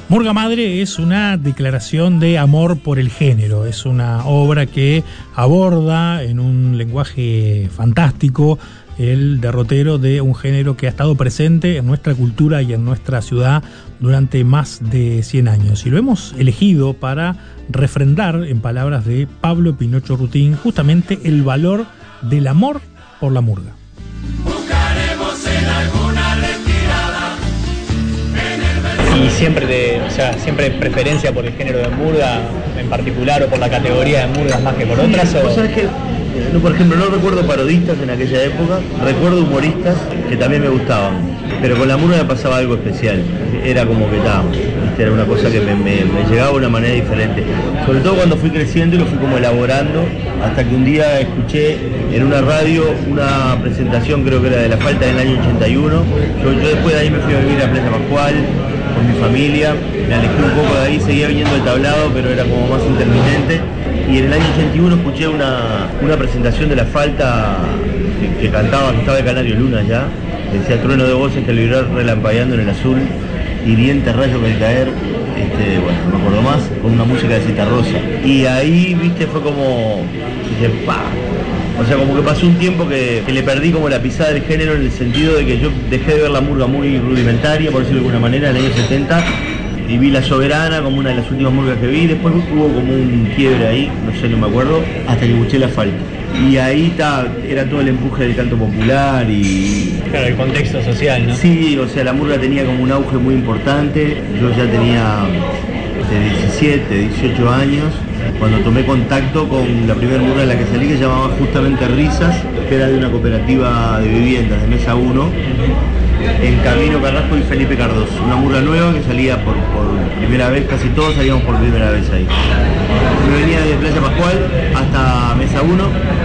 Murga Madre es una declaración de amor por el género, es una obra que aborda en un lenguaje fantástico el derrotero de un género que ha estado presente en nuestra cultura y en nuestra ciudad durante más de 100 años. Y lo hemos elegido para refrendar, en palabras de Pablo Pinocho Rutín, justamente el valor del amor por la murga. Buscaremos en alguna retirada. Y siempre preferencia por el género de murga en particular, o por la categoría de murgas más que por otras. ¿O sabes qué? Por ejemplo, no recuerdo parodistas en aquella época, recuerdo humoristas que también me gustaban, pero con la murga me pasaba algo especial. Era como que era una cosa que me llegaba de una manera diferente, sobre todo cuando fui creciendo y lo fui como elaborando, hasta que un día escuché en una radio una presentación, creo que era de La Falta, del año 81. Yo después de ahí me fui a vivir a Playa Pascual con mi familia, me alejé un poco de ahí, seguía viniendo el tablado, pero era como más intermitente. Y en el año 81 escuché una presentación de La Falta que cantaba, que estaba de Canario Luna ya, decía: trueno de voces que librar relampagueando en el azul, hiriente rayo que al caer, bueno, no me acuerdo más, con una música de Citarrosa. Y ahí, viste, fue como, dije, ¡pah! O sea, como que pasó un tiempo que le perdí como la pisada del género, en el sentido de que yo dejé de ver la murga muy rudimentaria, por decirlo de alguna manera, en el año 70, y vi La Soberana como una de las últimas murgas que vi. Después hubo como un quiebre ahí, no me acuerdo, hasta que escuché La Falta. Y ahí era todo el empuje del canto popular y... Claro, el contexto social, ¿no? Sí, o sea, la murga tenía como un auge muy importante. Yo ya tenía de 17, 18 años, cuando tomé contacto con la primera murga en la que salí, que se llamaba justamente Risas, que era de una cooperativa de viviendas de Mesa 1, en Camino Carrasco y Felipe Cardoso. Una murga nueva que salía por primera vez, casi todos salíamos por primera vez ahí. Me venía de Playa Pascual hasta Mesa 1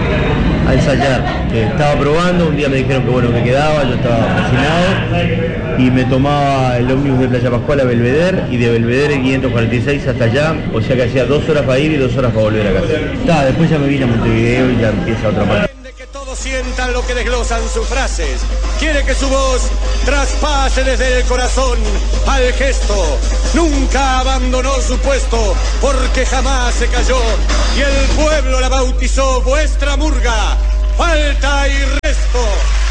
a ensayar. Estaba probando, un día me dijeron que bueno, me quedaba, yo estaba fascinado, y me tomaba el ómnibus de Playa Pascual a Belvedere, y de Belvedere 546 hasta allá, o sea que hacía 2 horas para ir y 2 horas para volver a casa. Después ya me vine a Montevideo y ya empieza otra parte. Todos sientan lo que desglosan sus frases. Quiere que su voz traspase desde el corazón al gesto. Nunca abandonó su puesto, porque jamás se cayó, y el pueblo la bautizó vuestra murga. Falta y resto.